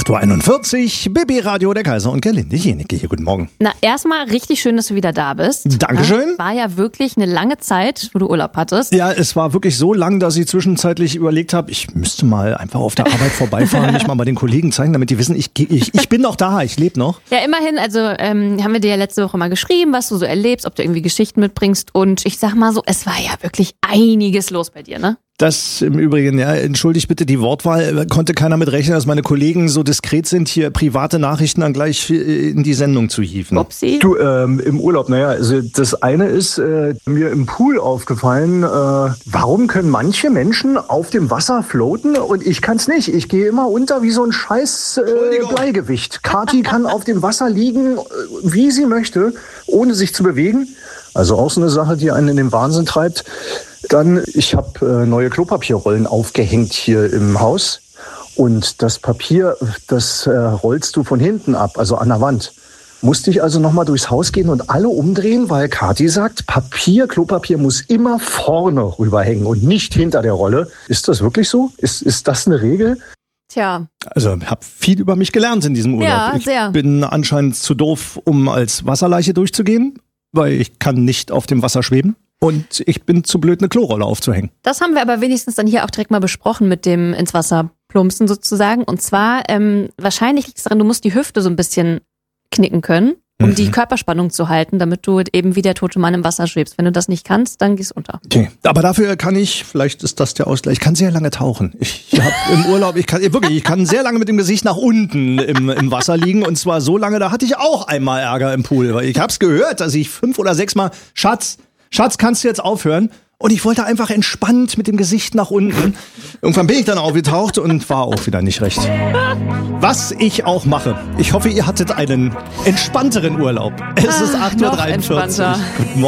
8.41 Uhr, Baby Radio, der Kaiser und Gerlinde Jenecke hier. Guten Morgen. Na, erstmal richtig schön, dass du wieder da bist. Dankeschön. War ja wirklich eine lange Zeit, wo du Urlaub hattest. Ja, es war wirklich so lang, dass ich zwischenzeitlich überlegt habe, ich müsste mal einfach auf der Arbeit vorbeifahren, mich mal bei den Kollegen zeigen, damit die wissen, ich bin noch da, ich lebe noch. Ja, immerhin, also haben wir dir ja letzte Woche mal geschrieben, was du so erlebst, ob du irgendwie Geschichten mitbringst. Und ich sag mal so, es war ja wirklich einiges los bei dir, ne? Das im Übrigen, ja, entschuldigt bitte die Wortwahl, konnte keiner mit rechnen, dass meine Kollegen so diskret sind, hier private Nachrichten dann gleich in die Sendung zu hieven. Upsi. Du, im Urlaub, also das eine ist mir im Pool aufgefallen, warum können manche Menschen auf dem Wasser floaten und ich kann's nicht. Ich gehe immer unter wie so ein scheiß Bleigewicht. Kathi kann auf dem Wasser liegen, wie sie möchte, ohne sich zu bewegen. Also auch so eine Sache, die einen in den Wahnsinn treibt. Dann, ich habe neue Klopapierrollen aufgehängt hier im Haus und das Papier, das rollst du von hinten ab, also an der Wand. Musste ich also nochmal durchs Haus gehen und alle umdrehen, weil Kathi sagt, Klopapier muss immer vorne rüberhängen und nicht hinter der Rolle. Ist das wirklich so? Ist das eine Regel? Tja. Also habe viel über mich gelernt in diesem Urlaub. Ja, sehr. Ich bin anscheinend zu doof, um als Wasserleiche durchzugehen, weil ich kann nicht auf dem Wasser schweben. Und ich bin zu blöd, eine Klorolle aufzuhängen. Das haben wir aber wenigstens dann hier auch direkt mal besprochen mit dem ins Wasser plumpsen sozusagen. Und zwar, wahrscheinlich liegt es daran, du musst die Hüfte so ein bisschen knicken können, um die Körperspannung zu halten, damit du eben wie der tote Mann im Wasser schwebst. Wenn du das nicht kannst, dann gehst du unter. Okay. Aber dafür kann ich, vielleicht ist das der Ausgleich, ich kann sehr lange tauchen. Ich habe im Urlaub, ich kann sehr lange mit dem Gesicht nach unten im Wasser liegen. Und zwar so lange, da hatte ich auch einmal Ärger im Pool. Weil ich hab's gehört, dass ich 5 oder 6 Mal, Schatz, kannst du jetzt aufhören? Und ich wollte einfach entspannt mit dem Gesicht nach unten. Irgendwann bin ich dann aufgetaucht und war auch wieder nicht recht. Was ich auch mache. Ich hoffe, ihr hattet einen entspannteren Urlaub. Es ist 8.43 Uhr. Noch entspannter. Guten Morgen.